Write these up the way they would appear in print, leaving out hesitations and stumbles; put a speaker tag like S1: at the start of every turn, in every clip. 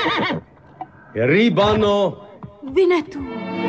S1: Rybano!
S2: Vinetu!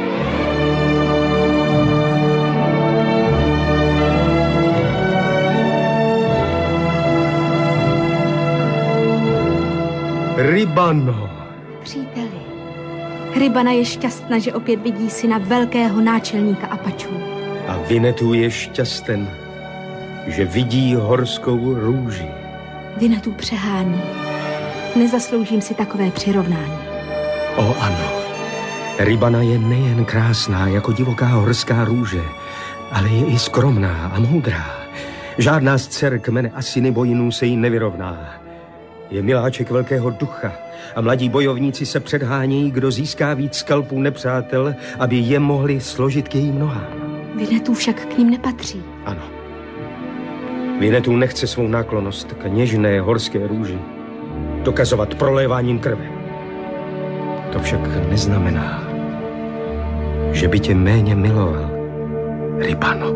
S1: Rybano!
S2: Příteli, Rybana je šťastná, že opět vidí syna velkého náčelníka Apačů.
S1: A Vinetu je šťasten, že vidí horskou růži.
S2: Vinetu přehání. Nezasloužím si takové přirovnání.
S1: O ano, Rybana je nejen krásná jako divoká horská růže, ale je i skromná a moudrá. Žádná z dcer kmene Assiniboinů se jí nevyrovná. Je miláček velkého ducha a mladí bojovníci se předhánějí, kdo získá víc skalpů nepřátel, aby je mohli složit k jejím nohám.
S2: Vinetu však k ním nepatří.
S1: Ano. Vinetu nechce svou náklonnost k něžné horské růži dokazovat proléváním krve. To však neznamená, že by tě méně miloval, Rybano.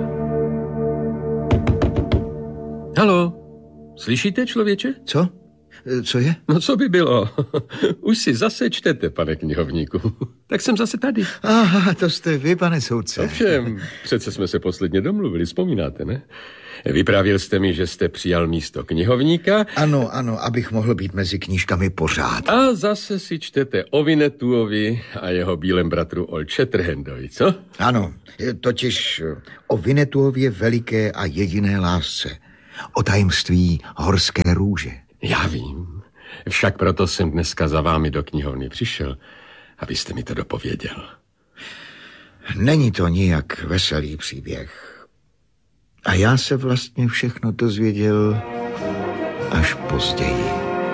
S3: Haló, slyšíte, člověče?
S4: Co? Co je?
S3: No co by bylo? Už si zase čtete, pane knihovníku. Tak jsem zase tady.
S4: Aha, to jste vy, pane soudce.
S3: Ovšem, přece jsme se posledně domluvili, vzpomínáte, ne? Vyprávěl jste mi, že jste přijal místo knihovníka.
S4: Ano, abych mohl být mezi knížkami pořád.
S3: A zase si čtete o Vinetuovi a jeho bílém bratru Old Shatterhandovi, co?
S4: Ano, totiž o Vinetuově veliké a jediné lásce. O tajemství horské růže.
S3: Já vím. Však proto jsem dneska za vámi do knihovny přišel, abyste mi to dopověděl.
S4: Není to nijak veselý příběh. A já se vlastně všechno dozvěděl až později.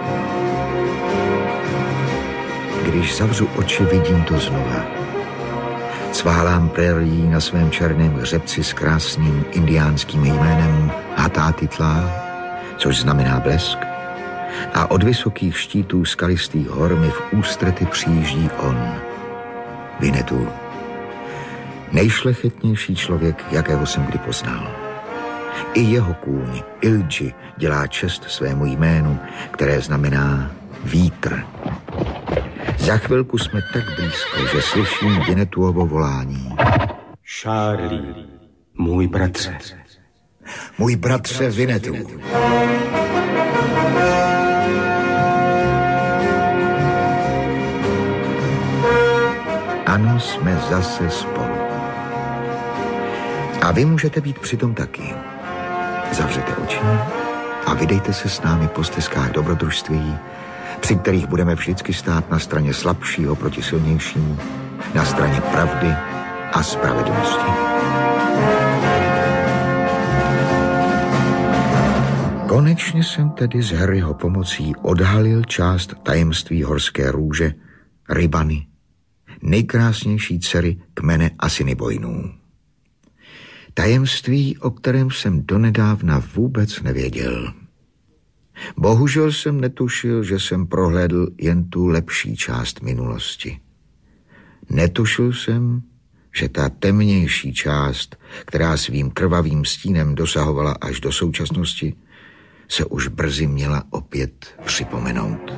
S4: Když zavřu oči, vidím to znova. Cválám prérií na svém černém hřebci s krásným indiánským jménem Hatatitla, což znamená blesk. A od vysokých štítů skalistých hor mi v ústrety přijíždí on, Vinetu. Nejšlechetnější člověk, jakého jsem kdy poznal. I jeho kůň, Ilji, dělá čest svému jménu, které znamená vítr. Za chvilku jsme tak blízko, že slyším Vinetuovo volání.
S1: Charlie, můj bratře.
S4: Můj bratře Vinetu. Ano, jsme zase spolu. A vy můžete být přitom taky. Zavřete oči a vydejte se s námi po stezkách dobrodružství, při kterých budeme vždycky stát na straně slabšího proti silnějšímu, na straně pravdy a spravedlnosti. Konečně jsem tedy s Harryho pomocí odhalil část tajemství horské růže, Rybany, nejkrásnější dcery kmene Assiniboinů. Tajemství, o kterém jsem donedávna vůbec nevěděl. Bohužel jsem netušil, že jsem prohlédl jen tu lepší část minulosti. Netušil jsem, že ta temnější část, která svým krvavým stínem dosahovala až do současnosti, se už brzy měla opět připomenout.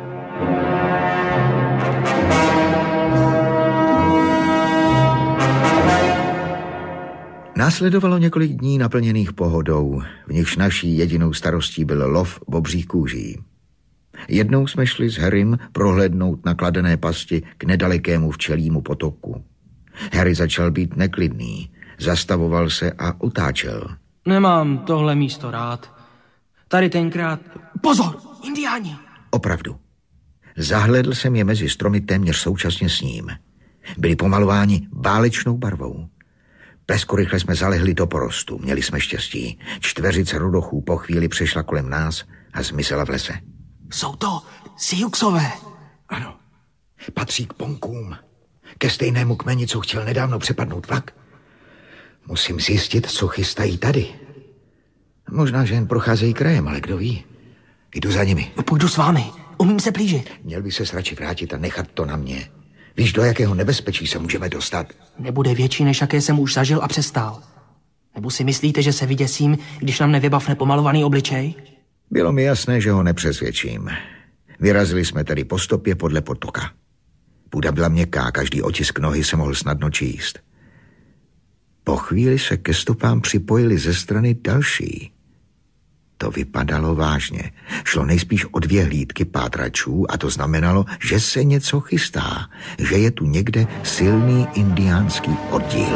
S4: Následovalo několik dní naplněných pohodou, v nichž naší jedinou starostí byl lov bobřích kůží. Jednou jsme šli s Harrym prohlédnout nakladené pasti k nedalekému včelímu potoku. Harry začal být neklidný, zastavoval se a otáčel.
S5: Nemám tohle místo rád. Tady tenkrát... Pozor, indiáni!
S4: Opravdu. Zahlédl jsem je mezi stromy téměř současně s ním. Byli pomalováni válečnou barvou. Bleskorychle jsme zalehli do porostu, měli jsme štěstí. Čtveřice rudochů po chvíli přešla kolem nás a zmizela v lese.
S5: Jsou to Siuxové.
S4: Ano, patří k Ponkům. Ke stejnému kmeni, co chtěl nedávno přepadnout vlak. Musím zjistit, co chystají tady. Možná, že jen procházejí krajem, ale kdo ví. Jdu za nimi.
S5: Půjdu s vámi, umím se plížit.
S4: Měl by se radši vrátit a nechat to na mě. Víš, do jakého nebezpečí se můžeme dostat?
S5: Nebude větší, než jaké jsem už zažil a přestál. Nebo si myslíte, že se vyděsím, když nám nevybavne pomalovaný obličej?
S4: Bylo mi jasné, že ho nepřesvědčím. Vyrazili jsme tedy po stopě podle potoka. Půda byla měkká, každý otisk nohy se mohl snadno číst. Po chvíli se ke stopám připojili ze strany další. To vypadalo vážně. Šlo nejspíš o 2 hlídky pátračů a to znamenalo, že se něco chystá, že je tu někde silný indiánský oddíl.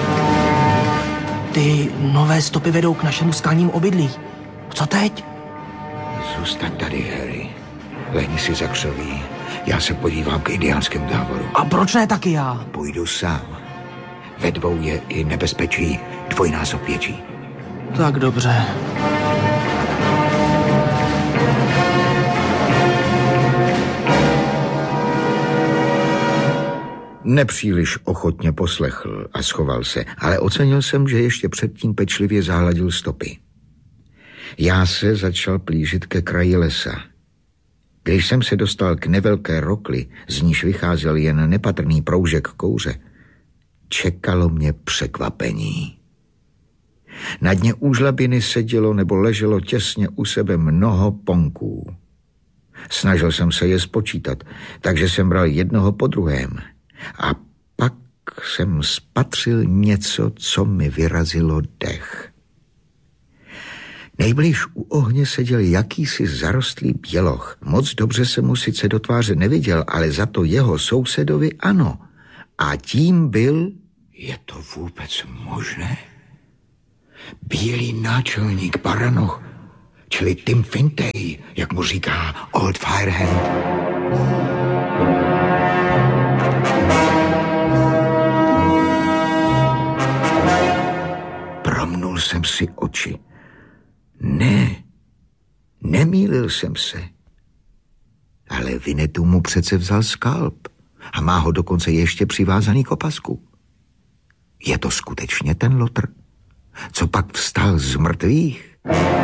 S5: Ty nové stopy vedou k našemu skalnímu obydlí. Co teď?
S4: Zůstaň tady, Harry. Lehni si za křoví. Já se podívám k indiánskému táboru.
S5: A proč ne taky já?
S4: Půjdu sám. Ve 2 je i nebezpečí, 2násob větší.
S5: Tak dobře.
S4: Nepříliš ochotně poslechl a schoval se, ale ocenil jsem, že ještě předtím pečlivě zahladil stopy. Já se začal plížit ke kraji lesa. Když jsem se dostal k nevelké rokli, z níž vycházel jen nepatrný proužek kouře, čekalo mě překvapení. Na dně úžlabiny sedělo nebo leželo těsně u sebe mnoho ponků. Snažil jsem se je spočítat, takže jsem bral jednoho po druhém. A pak jsem spatřil něco, co mi vyrazilo dech. Nejblíž u ohně seděl jakýsi zarostlý běloch. Moc dobře se mu sice do tváře neviděl, ale za to jeho sousedovi ano. A tím byl... Je to vůbec možné? Bílý náčelník Baranoch, čili Tim Fintay, jak mu říká Old Firehand. Promnul jsem si oči. Ne, nemýlil jsem se. Ale Winnetou mu přece vzal skalp a má ho dokonce ještě přivázaný k opasku. Je to skutečně ten lotr, co pak vstal z mrtvých?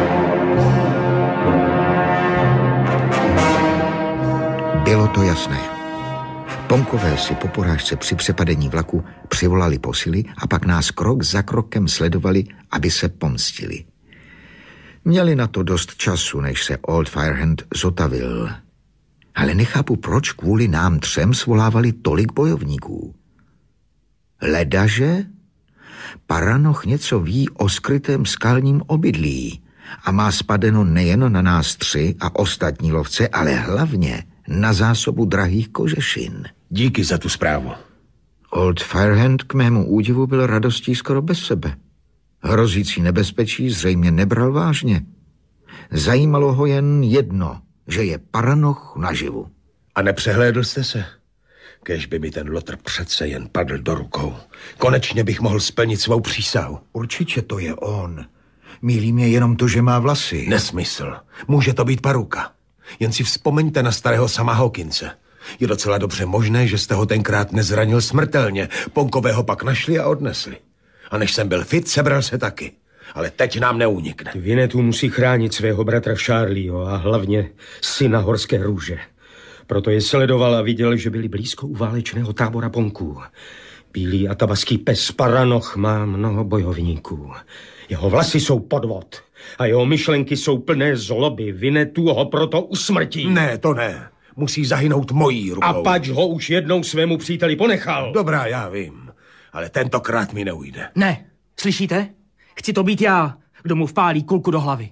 S4: Bylo to jasné. Ponkové si po porážce při přepadení vlaku přivolali posily a pak nás krok za krokem sledovali, aby se pomstili. Měli na to dost času, než se Old Firehand zotavil. Ale nechápu, proč kvůli nám 3 svolávali tolik bojovníků. Ledaže? Baranoch něco ví o skrytém skalním obydlí a má spadeno nejen na nás 3 a ostatní lovce, ale hlavně na zásobu drahých kožešin.
S1: Díky za tu zprávu.
S4: Old Firehand k mému údivu byl radostí skoro bez sebe. Hrozící nebezpečí zřejmě nebral vážně. Zajímalo ho jen jedno, že je Baranoch naživu.
S1: A nepřehlédl jste se? Kéž by mi ten lotr přece jen padl do rukou. Konečně bych mohl splnit svou přísahu.
S4: Určitě to je on. Mýlí mě jenom to, že má vlasy.
S1: Nesmysl. Může to být paruka. Jen si vzpomeňte na starého Sama Hawkinse. Je docela dobře možné, že jste ho tenkrát nezranil smrtelně. Ponkové ho pak našli a odnesli. A než jsem byl fit, sebral se taky. Ale teď nám neunikne.
S6: Winnetou musí chránit svého bratra Charlieho a hlavně syna Horské růže. Proto je sledoval a viděl, že byli blízko u válečného tábora Ponků. Bílý atabaský pes Baranoch má mnoho bojovníků. Jeho vlasy jsou podvod a jeho myšlenky jsou plné zloby. Winnetou ho proto usmrtí.
S1: Ne, to ne. Musí zahynout mojí rukou.
S6: A pač ho už jednou svému příteli ponechal.
S1: Dobrá, já vím. Ale tentokrát mi neujde.
S5: Ne, slyšíte? Chci to být já, kdo mu vpálí kulku do hlavy.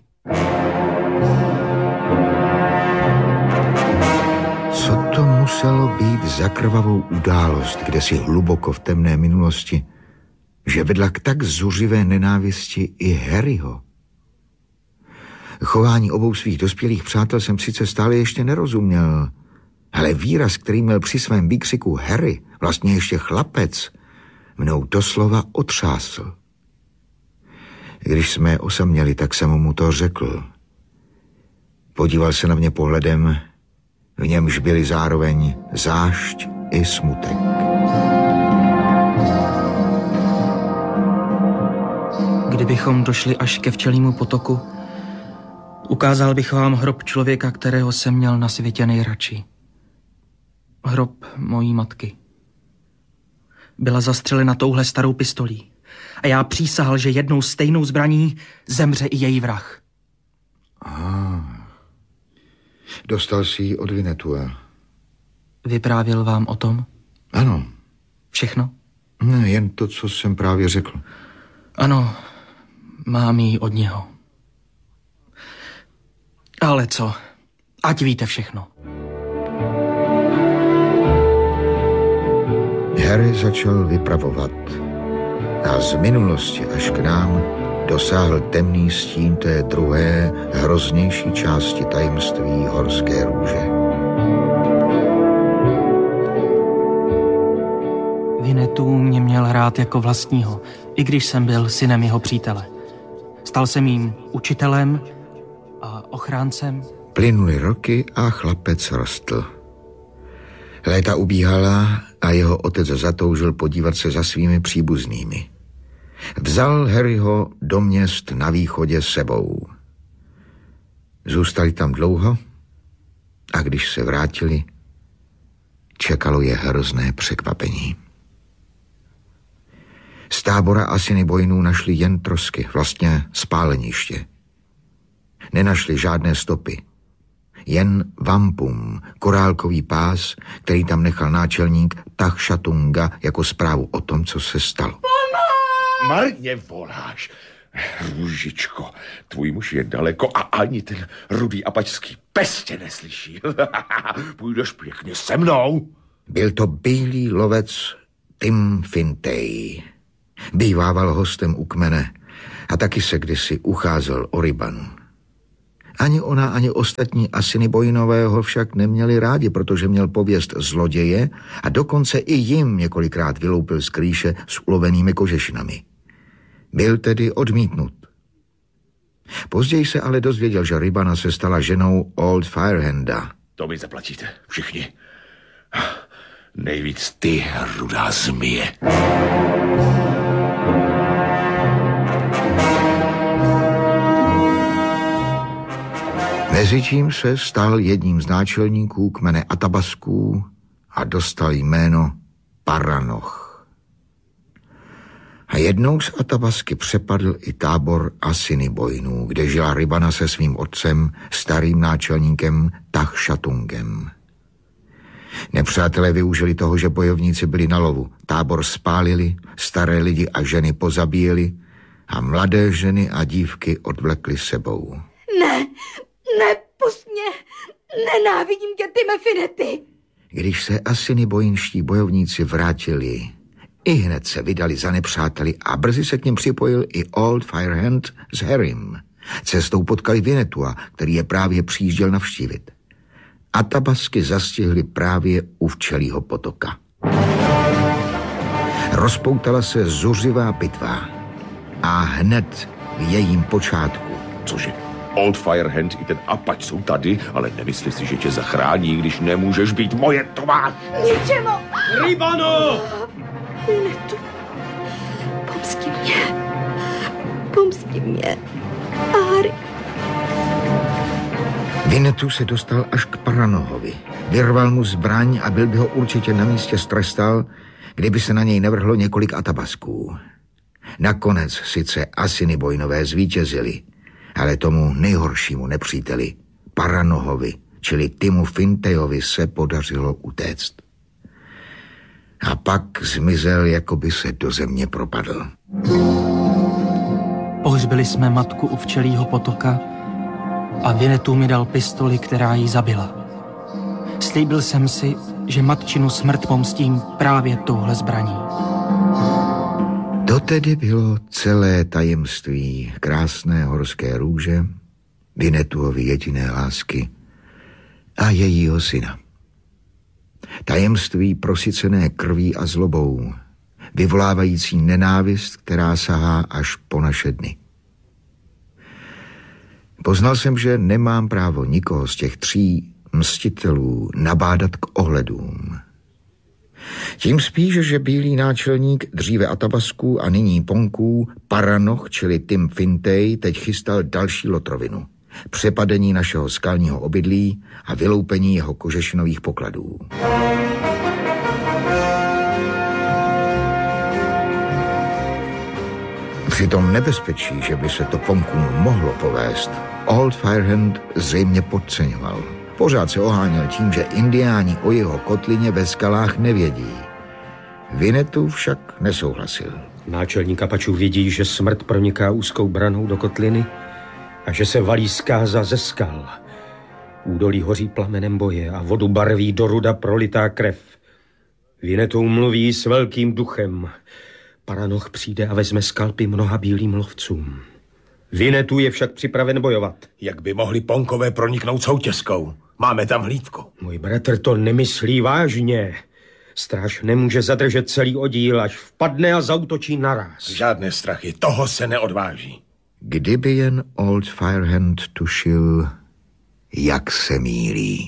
S4: Co to muselo být za krvavou událost, kde si hluboko v temné minulosti, že vedla k tak zuřivé nenávisti i Harryho? Chování obou svých dospělých přátel jsem sice stále ještě nerozuměl, ale výraz, který měl při svém výkřiku Harry, vlastně ještě chlapec, mnou doslova otřásl. Když jsme osaměli, tak jsem mu to řekl. Podíval se na mě pohledem, v němž byli zároveň zášť i smutek.
S5: Kdybychom došli až ke včelímu potoku, ukázal bych vám hrob člověka, kterého jsem měl na světě nejradši. Hrob mojí matky. Byla zastřelena touhle starou pistolí a já přísahal, že jednou stejnou zbraní zemře i její vrah.
S4: Dostal si ji od Vinetua.
S5: Vyprávěl vám o tom?
S4: Ano.
S5: Všechno?
S4: Ne, jen to, co jsem právě řekl.
S5: Ano, mám ji od něho. Ale co? Ať víte všechno.
S4: Harry začal vypravovat a z minulosti až k nám dosáhl temný stín té druhé, hroznější části tajemství Horské růže.
S5: Winnetou mě měl rád jako vlastního, i když jsem byl synem jeho přítele. Stal jsem jím učitelem a ochráncem.
S4: Plynuly roky a chlapec rostl. Léta ubíhala a jeho otec zatoužil podívat se za svými příbuznými. Vzal Harryho do měst na východě sebou. Zůstali tam dlouho a když se vrátili, čekalo je hrozné překvapení. Z tábora Assiniboinů našli jen trosky, vlastně spáleniště. Nenašli žádné stopy. Jen vampum, korálkový pás, který tam nechal náčelník Tach Shatunga jako zprávu o tom, co se stalo.
S7: Marně voláš. Růžičko, tvůj muž je daleko a ani ten rudý apačský pes tě neslyší. Půjdeš pěkně se mnou.
S4: Byl to bílý lovec Tim Fintay. Bývával hostem u kmene a taky se kdysi ucházel o rybanu. Ani ona, ani ostatní Assiniboinové ho však neměli rádi, protože měl pověst zloděje a dokonce i jim několikrát vyloupil z krýše s ulovenými kožešinami. Byl tedy odmítnut. Později se ale dozvěděl, že rybana se stala ženou Old Firehanda.
S7: To mi zaplatíte všichni. Nejvíc ty, rudá zmije.
S4: Mezitím se stal jedním z náčelníků kmene Atabasků a dostal jméno Paranoch. A jednou z Atabasky přepadl i tábor Assiniboinů, kde žila rybana se svým otcem, starým náčelníkem Tach Shatungem. Nepřátelé využili toho, že bojovníci byli na lovu. Tábor spálili, staré lidi a ženy pozabíjeli a mladé ženy a dívky odvlekli sebou.
S2: Ne, pust mě. Nenávidím tě, Time Finety.
S4: Když se Assiniboinští bojovníci vrátili, i hned se vydali za nepřáteli a brzy se k něm připojil i Old Firehand s Harrym. Cestou potkali Winnetua, který je právě přijížděl navštívit. Atabasky zastihli právě u včelího potoka. Rozpoutala se zuřivá bitva a hned v jejím počátku.
S7: Cože? Old Firehand i ten apač jsou tady, ale nemyslí si, že tě zachrání, když nemůžeš být moje továř.
S2: Ničemu.
S6: Rybano!
S2: Winnetu. Pomsti mě. Pomsti mě. Harry.
S4: Winnetou se dostal až k Paranohovi. Vyrval mu zbraň a byl by ho určitě na místě strestal, kdyby se na něj nevrhlo několik Atabasků. Nakonec sice Assiniboinové zvítězili, ale tomu nejhoršímu nepříteli, Paranohovi, čili Timu Fintayovi, se podařilo utéct. A pak zmizel, jako by se do země propadl.
S5: Pohřbili jsme matku u včelího potoka a Winnetou mi dal pistoli, která ji zabila. Slíbil jsem si, že matčinu smrt pomstím právě touhle zbraní.
S4: To tedy bylo celé tajemství krásné Horské růže, Winnetouovy jediné lásky a jejího syna. Tajemství prosycené krví a zlobou, vyvolávající nenávist, která sahá až po naše dny. Poznal jsem, že nemám právo nikoho z těch tří mstitelů nabádat k ohledům. Tím spíš, že bílý náčelník dříve Atabasků a nyní Ponků, Paranoch, čili Tim Fintay, teď chystal další lotrovinu. Přepadení našeho skalního obydlí a vyloupení jeho kožešinových pokladů. Při tom nebezpečí, že by se to Ponkům mohlo povést, Old Firehand zřejmě podceňoval. Pořád se oháněl tím, že indiáni o jeho kotlině ve skalách nevědí. Winnetou však nesouhlasil.
S6: Náčelník Apačů vidí, že smrt proniká úzkou branou do kotliny a že se valí zkáza ze skal. Údolí hoří plamenem boje a vodu barví do ruda prolitá krev. Winnetou mluví s velkým duchem. Paranoch přijde a vezme skalpy mnoha bílým lovcům. Winnetou je však připraven bojovat.
S8: Jak by mohli Ponkové proniknout soutězkou? Máme tam hlídku.
S6: Můj bratr to nemyslí vážně. Stráž nemůže zadržet celý oddíl, až vpadne a zaútočí naraz.
S8: Žádné strachy, toho se neodváží.
S4: Kdyby jen Old Firehand tušil, jak se mýlí.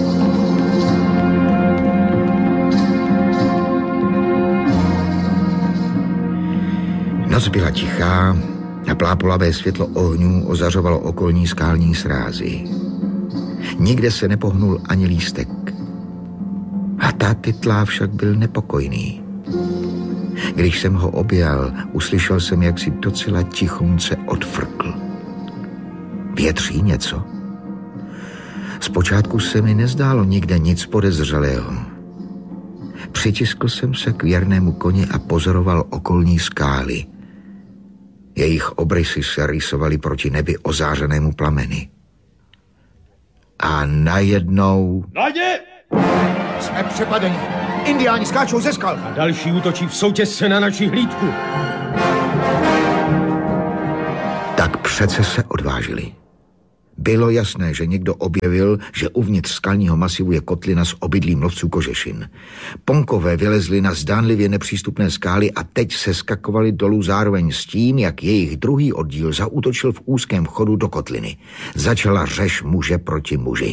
S4: Noc byla tichá a plápolavé světlo ohňů ozařovalo okolní skální srázy. Nikde se nepohnul ani lístek. Hatatitla však byl nepokojný. Když jsem ho objal, uslyšel jsem, jak si docela tichonce odfrkl. Větří něco? Zpočátku se mi nezdálo nikde nic podezřelého. Přitiskl jsem se k věrnému koni a pozoroval okolní skály. Jejich obrysy se rýsovaly proti nebi ozářenému plameny. A najednou...
S8: Nadě!
S4: Jsme přepadeni. Indiáni skáčou ze skal.
S6: A další útočí v soutězce na naši hlídku.
S4: Tak přece se odvážili. Bylo jasné, že někdo objevil, že uvnitř skalního masivu je kotlina s obydlím lovců kožešin. Ponkové vylezli na zdánlivě nepřístupné skály a teď se skakovali dolů zároveň s tím, jak jejich druhý oddíl zaútočil v úzkém vchodu do kotliny. Začala řeš muže proti muži.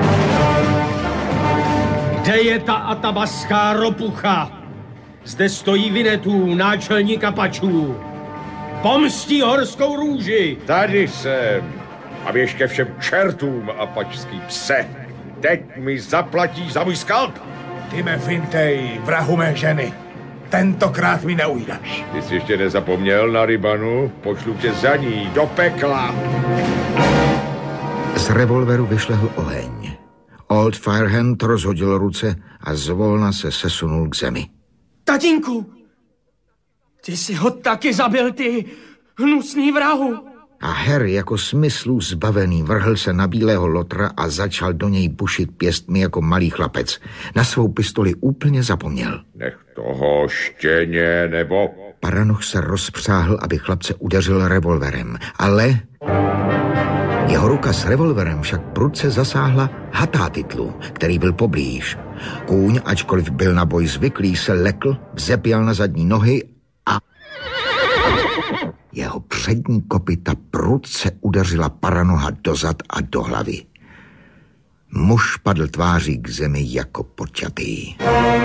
S6: Kde je ta atabaská ropucha? Zde stojí Winnetou, náčelník Apačů. Pomstí horskou růži.
S7: Tady jsem. A běž ke všem čertům, apačský pse. Teď mi zaplatí za můj skalp.
S8: Time Fintej, vrahu mé ženy. Tentokrát mi neujdaš.
S7: Ty jsi ještě nezapomněl na Ribanu? Pošlu tě za ní do pekla.
S4: Z revolveru vyšlehl oheň. Old Firehand rozhodil ruce a zvolna se sesunul k zemi.
S5: Tatínku! Ty jsi ho taky zabil, ty hnusný vrahu!
S4: A Harry jako smyslů zbavený vrhl se na bílého lotra a začal do něj bušit pěstmi jako malý chlapec. Na svou pistoli úplně zapomněl.
S7: Nech toho štěně, nebo...
S4: Paranoch se rozpřáhl, aby chlapce udeřil revolverem, ale... Jeho ruka s revolverem však prudce zasáhla Hatatitlu, který byl poblíž. Kůň, ačkoliv byl na boj zvyklý, se lekl, vzepěl na zadní nohy a... Jeho přední kopyta prudce udeřila Paranoha dozad a do hlavy. Muž padl tváří k zemi jako podťatý.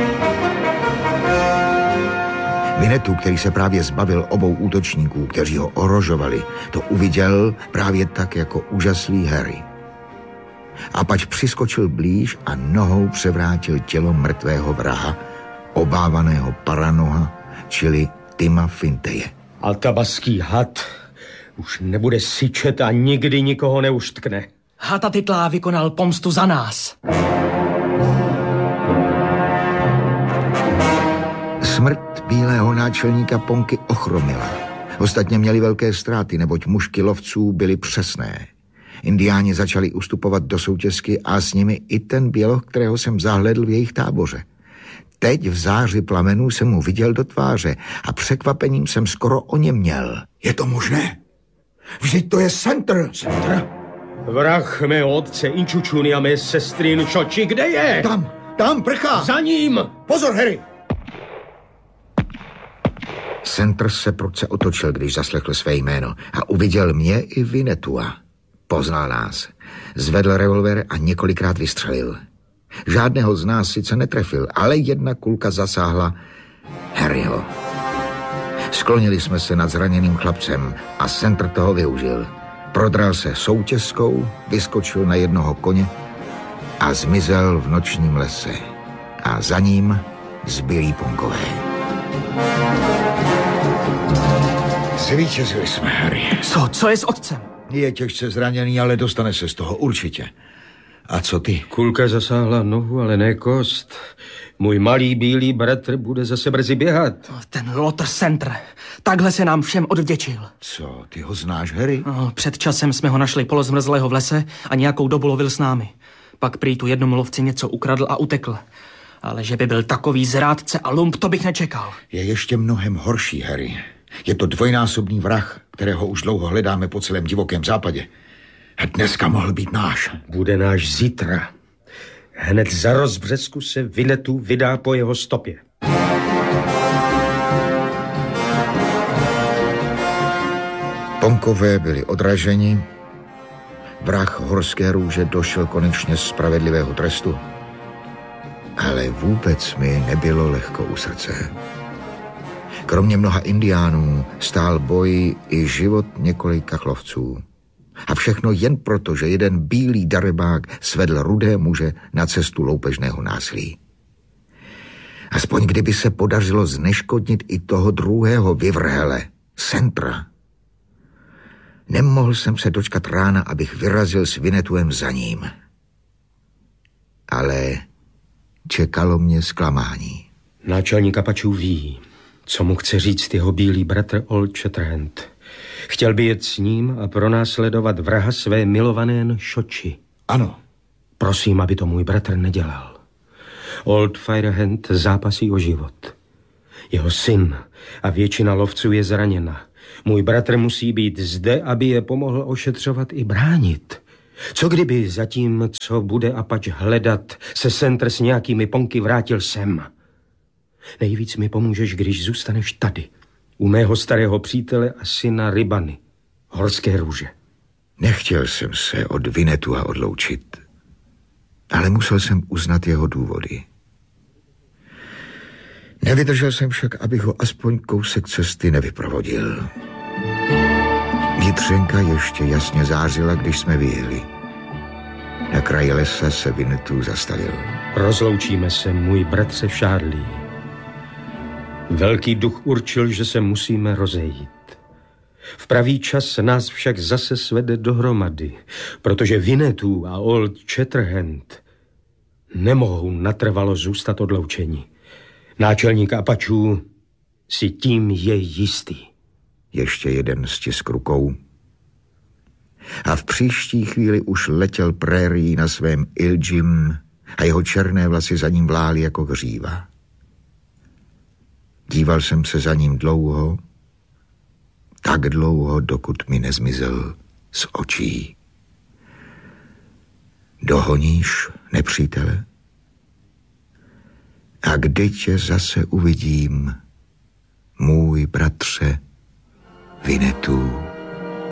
S4: Winnetou, který se právě zbavil obou útočníků, kteří ho ohrožovali, to uviděl právě tak jako úžaslý Harry. Apač přiskočil blíž a nohou převrátil tělo mrtvého vraha, obávaného Paranoha, čili Tima Finteje.
S6: Atabaský had už nebude syčet a nikdy nikoho neuštkne.
S5: Hatatitla vykonal pomstu za nás.
S4: Smrt bílého náčelníka Ponky ochromila. Ostatně měli velké ztráty, neboť mušky lovců byly přesné. Indiáni začali ustupovat do soutězky a s nimi i ten běloch, kterého jsem zahledl v jejich táboře. Teď v záři plamenů jsem mu viděl do tváře a překvapením jsem skoro oněměl.
S8: Je to možné? Vždyť to je Center.
S6: Center? Vrah mého otce Inčučuny a mé sestry Nčoči, kde je?
S8: Tam prchá.
S6: Za ním!
S8: Pozor, Harry.
S4: Center se prudce otočil, když zaslechl své jméno a uviděl mě i Winnetua. Poznal nás. Zvedl revolver a několikrát vystřelil. Žádného z nás sice netrefil, ale jedna kulka zasáhla Harryho. Sklonili jsme se nad zraněným chlapcem a Center toho využil. Prodral se soutězkou, vyskočil na jednoho koně a zmizel v nočním lese. A za ním zbylí Ponkové.
S8: Zvítězili jsme, Harry.
S5: Co je s otcem?
S4: Je těžce zraněný, ale dostane se z toho určitě. A co ty?
S6: Kulka zasáhla nohu, ale ne kost. Můj malý bílý bratr bude zase brzy běhat.
S5: Ten Lothar Center. Takhle se nám všem odvděčil.
S4: Co, ty ho znáš, Harry?
S5: No, před časem jsme ho našli polozmrzlého v lese a nějakou dobu lovil s námi. Pak prý tu jednomu lovci něco ukradl a utekl. Ale že by byl takový zrádce a lump, to bych nečekal.
S4: Je ještě mnohem horší, Harry. Je to dvojnásobný vrah, kterého už dlouho hledáme po celém divokém západě. A dneska mohl být náš.
S6: Bude náš zítra. Hned za rozbřesku se Winnetou vydá po jeho stopě.
S4: Ponkové byli odraženi, vrah Horské růže došel konečně spravedlivého trestu, ale vůbec mi nebylo lehko u srdce. Kromě mnoha indiánů stál boj i život několika lovců. A všechno jen proto, že jeden bílý darebák svedl rudé muže na cestu loupežného násilí. Aspoň kdyby se podařilo zneškodnit i toho druhého vyvrhele, Centra. Nemohl jsem se dočkat rána, abych vyrazil s Winnetouem za ním. Ale čekalo mě zklamání.
S6: Náčelník Apačů ví, co mu chce říct jeho bílý bratr Old Shatterhand. Chtěl by jet s ním a pronásledovat vraha své milované Nšoči.
S4: Ano.
S6: Prosím, aby to můj bratr nedělal. Old Firehand zápasí o život. Jeho syn a většina lovců je zraněna. Můj bratr musí být zde, aby je pomohl ošetřovat i bránit. Co kdyby zatím, co bude Apač hledat, se Center s nějakými ponky vrátil sem? Nejvíc mi pomůžeš, když zůstaneš tady, u mého starého přítele a syna Ribany, Horské růže.
S4: Nechtěl jsem se od Winnetoua odloučit, ale musel jsem uznat jeho důvody. Nevydržel jsem však, abych ho aspoň kousek cesty nevyprovodil. Jitřenka ještě jasně zářila, když jsme vyjeli. Na kraji lesa se Winnetou zastavil.
S6: Rozloučíme se, můj bratře Charlie. Velký duch určil, že se musíme rozejít. V pravý čas nás však zase svede dohromady, protože Winnetou a Old Shatterhand nemohou natrvalo zůstat odloučeni. Náčelník Apačů si tím je jistý.
S4: Ještě jeden stisk rukou. A v příští chvíli už letěl prérií na svém Iljim a jeho černé vlasy za ním vlály jako hříva. Díval jsem se za ním dlouho, tak dlouho, dokud mi nezmizel z očí. Dohoníš nepřítele? A kdy tě zase uvidím, můj bratře Winnetou?